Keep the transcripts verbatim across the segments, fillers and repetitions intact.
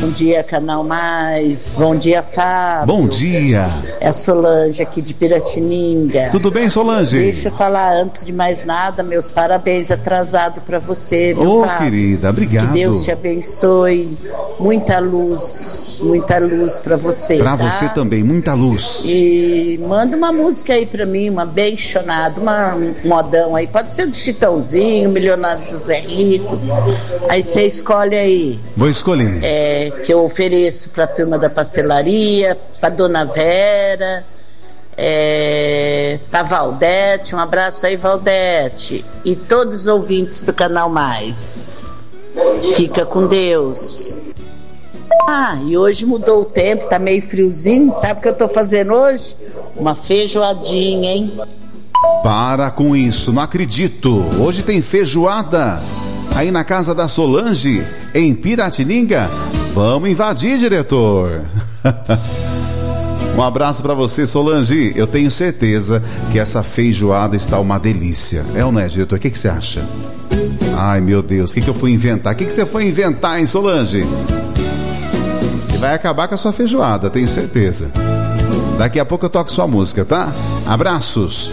Bom dia, Canal Mais. Bom dia, Fábio. Bom dia. É a Solange aqui de Piratininga. Tudo bem, Solange? Deixa eu falar, antes de mais nada, meus parabéns atrasado para você, viu, Ô, Fábio? querida, obrigado. Que Deus te abençoe. Muita luz, muita luz para você. Pra tá? você também, muita luz. E manda uma música aí pra mim, uma bem chonada, uma um modão aí. Pode ser do Chitãozinho, Milionário José Rico. Aí você escolhe aí. Vou escolher. É, que eu ofereço pra turma da pastelaria, pra Dona Vera, é, pra Valdete. Um abraço aí, Valdete. E todos os ouvintes do Canal Mais. Fica com Deus. Ah, e hoje mudou o tempo, tá meio friozinho. Sabe o que eu tô fazendo hoje? Uma feijoadinha, hein? Para com isso, não acredito. Hoje tem feijoada aí na casa da Solange, em Piratininga. Vamos invadir, diretor. Um abraço pra você, Solange. Eu tenho certeza que essa feijoada está uma delícia. É ou não é, diretor? O que, que você acha? Ai, meu Deus, o que, que eu fui inventar? O que, que você foi inventar, hein, Solange? E vai acabar com a sua feijoada, tenho certeza. Daqui a pouco eu toco sua música, tá? Abraços.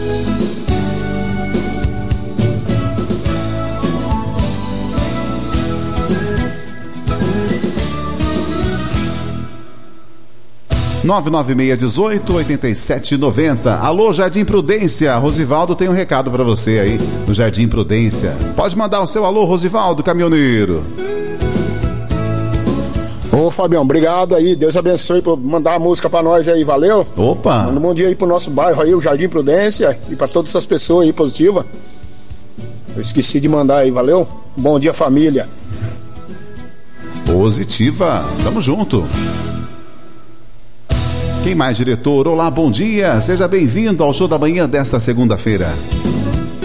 nove nove seis um oito, oito sete nove zero. Alô, Jardim Prudência. Rosivaldo tem um recado pra você aí no Jardim Prudência. Pode mandar o seu alô, Rosivaldo, caminhoneiro. Ô, Fabião, obrigado aí. Deus abençoe por mandar a música pra nós aí, valeu? Opa! Manda um bom dia aí pro nosso bairro aí, o Jardim Prudência, e pra todas essas pessoas aí positivas. Eu esqueci de mandar aí, valeu? Bom dia, família. Positiva, tamo junto. Quem mais, diretor? Olá, bom dia. Seja bem-vindo ao show da manhã desta segunda-feira.